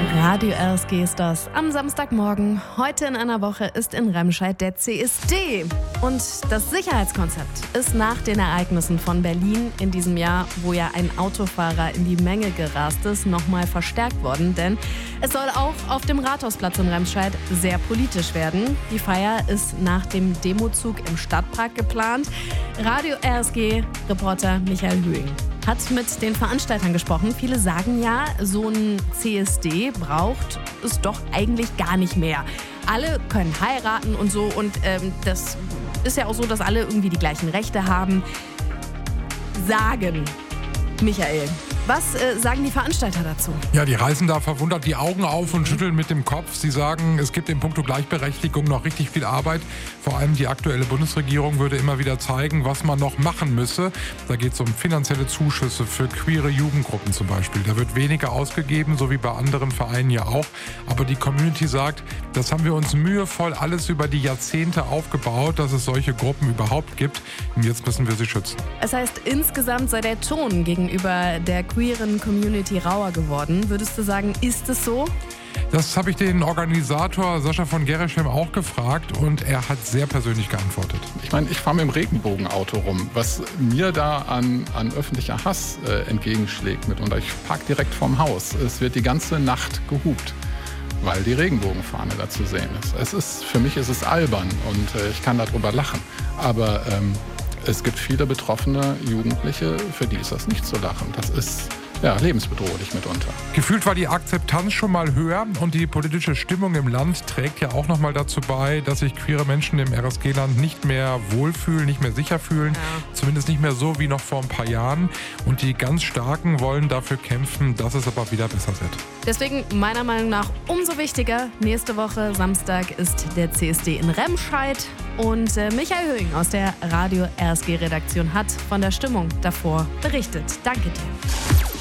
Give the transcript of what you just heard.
Radio RSG ist das am Samstagmorgen. Heute in einer Woche ist in Remscheid der CSD. Und das Sicherheitskonzept ist nach den Ereignissen von Berlin in diesem Jahr, wo ja ein Autofahrer in die Menge gerast ist, nochmal verstärkt worden. Denn es soll auch auf dem Rathausplatz in Remscheid sehr politisch werden. Die Feier ist nach dem Demozug im Stadtpark geplant. Radio RSG-Reporter Michael Höhing hat mit den Veranstaltern gesprochen. Viele sagen ja, so ein CSD braucht es doch eigentlich gar nicht mehr. Alle können heiraten und so und das ist ja auch so, dass alle irgendwie die gleichen Rechte haben. Sagen, Michael, was sagen die Veranstalter dazu? Ja, die reißen da verwundert die Augen auf und schütteln mit dem Kopf. Sie sagen, es gibt in puncto Gleichberechtigung noch richtig viel Arbeit. Vor allem die aktuelle Bundesregierung würde immer wieder zeigen, was man noch machen müsse. Da geht es um finanzielle Zuschüsse für queere Jugendgruppen zum Beispiel. Da wird weniger ausgegeben, so wie bei anderen Vereinen ja auch. Aber die Community sagt, das haben wir uns mühevoll alles über die Jahrzehnte aufgebaut, dass es solche Gruppen überhaupt gibt. Und jetzt müssen wir sie schützen. Es heißt, insgesamt sei der Ton gegenüber der queeren Community rauer geworden. Würdest du sagen, ist es so? Das habe ich den Organisator Sascha von Gereschem auch gefragt und er hat sehr persönlich geantwortet. Ich meine, ich fahre mit dem Regenbogenauto rum. Was mir da an öffentlicher Hass entgegenschlägt mitunter. Ich parke direkt vorm Haus. Es wird die ganze Nacht gehupt, weil die Regenbogenfahne da zu sehen ist. Für mich ist es albern und ich kann darüber lachen. Aber es gibt viele betroffene Jugendliche, für die ist das nicht zu lachen. Das ist lebensbedrohlich mitunter. Gefühlt war die Akzeptanz schon mal höher und die politische Stimmung im Land trägt ja auch noch mal dazu bei, dass sich queere Menschen im RSG-Land nicht mehr wohlfühlen, nicht mehr sicher fühlen. Ja. Zumindest nicht mehr so wie noch vor ein paar Jahren. Und die ganz Starken wollen dafür kämpfen, dass es aber wieder besser wird. Deswegen meiner Meinung nach umso wichtiger, nächste Woche Samstag ist der CSD in Remscheid. Und Michael Höhing aus der Radio RSG-Redaktion hat von der Stimmung davor berichtet. Danke dir.